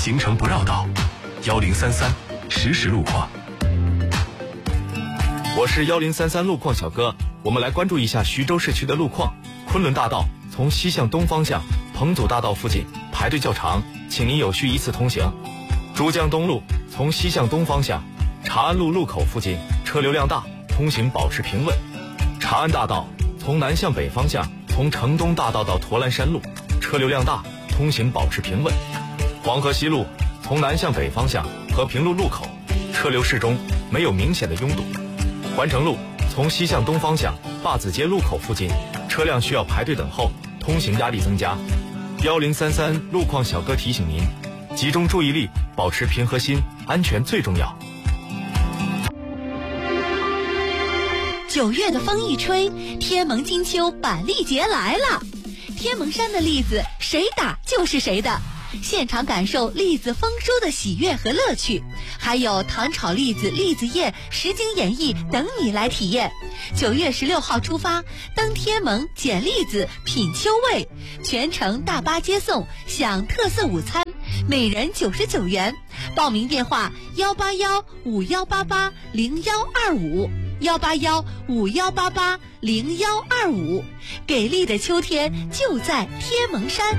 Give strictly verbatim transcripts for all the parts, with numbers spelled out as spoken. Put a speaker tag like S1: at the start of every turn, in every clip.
S1: 行程不绕道。幺零三三实时路况。
S2: 我是幺零三三路况小哥，我们来关注一下徐州市区的路况。昆仑大道从西向东方向彭祖大道附近排队较长，请您有序依次通行。珠江东路从西向东方向长安路路口附近车流量大，通行保持平稳。长安大道从南向北方向从城东大道到驼栏山路车流量大，通行保持平稳。黄河西路从南向北方向和平路路口车流适中，没有明显的拥堵。环城路从西向东方向坝子街路口附近车辆需要排队等候，通行压力增加。幺零三三路况小哥提醒您，集中注意力，保持平和心，安全最重要。
S3: 九月的风一吹，天蒙金秋板栗节来了。天蒙山的栗子谁打就是谁的，现场感受栗子丰收的喜悦和乐趣，还有糖炒栗子、栗子叶、实景演绎等你来体验。九月十六号出发，登天蒙捡栗子品秋味，全程大巴接送，享特色午餐，每人九十九元。报名电话幺八幺五幺八八零幺二五幺八幺五幺八八零幺二五。给力的秋天就在天蒙山。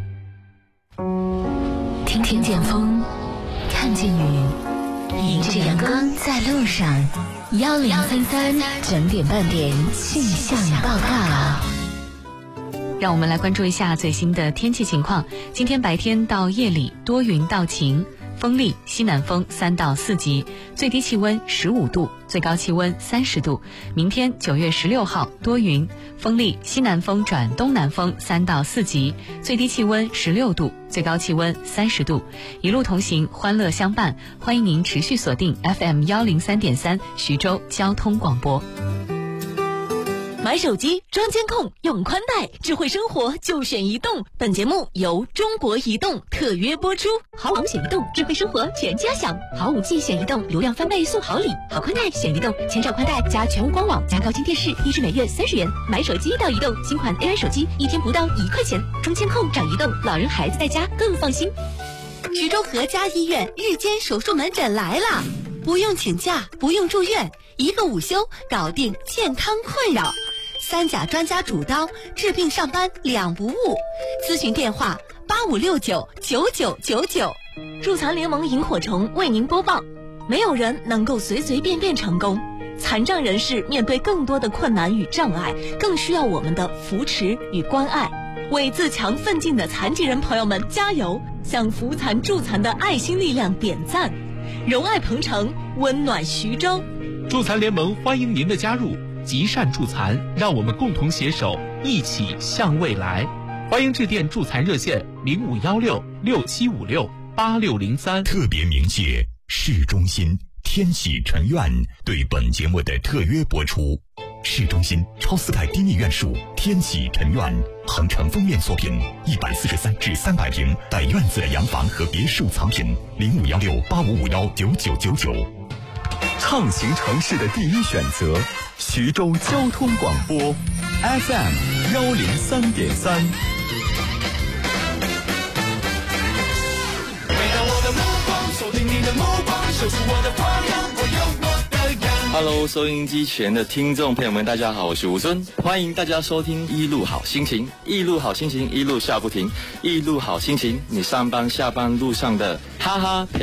S4: 听听见风，看见雨，迎着阳光在路上。幺零三三整点半点气象报告。
S5: 让我们来关注一下最新的天气情况。今天白天到夜里多云到晴，风力西南风三到四级，最低气温十五度，最高气温三十度。明天九月十六号多云，风力西南风转东南风三到四级，最低气温十六度，最高气温三十度。一路同行，欢乐相伴，欢迎您持续锁定 F M 幺零三点三徐州交通广播。
S3: 买手机装监控用宽带，智慧生活就选移动。本节目由中国移动特约播出。
S6: 好网选移动，智慧生活全家享。好五 G 选移动，流量翻倍送好礼。好宽带选移动，千兆宽带加全屋官网加高清电视，一支每月三十元。买手机到移动，新款 A I 手机一天不到一块钱。装监控找移动，老人孩子在家更放心。
S3: 徐州和家医院日间手术门诊来了，不用请假，不用住院，一个午休搞定健康困扰。三甲专家主刀，治病上班两不误。咨询电话八五六九九九九九。
S6: 助残联盟萤火虫为您播报：没有人能够随随便便成功，残障人士面对更多的困难与障碍，更需要我们的扶持与关爱。为自强奋进的残疾人朋友们加油！向扶残助残的爱心力量点赞，柔爱鹏城，温暖徐州。
S7: 助残联盟欢迎您的加入。极善助残，让我们共同携手，一起向未来。欢迎致电助残热线零五幺六六七五六八六零三。
S1: 特别鸣谢市中心天喜臣苑对本节目的特约播出。市中心超四代低密院墅天喜臣苑，鹏城封面作品，一百四十三至三百平带院子的洋房和别墅藏品，零五幺六八五五幺九九九九。畅行城市的第一选择，徐州交通广播 F M 幺零三点三。
S8: 回到我的目光，锁定你的目光，守住我的花样，我有我的样。
S2: Hello， 收音机前的听众朋友们，大家好，我是吴尊，欢迎大家收听一路好心情，一路好心情，一路笑不停，一路好心情，你上班下班路上的哈哈陪。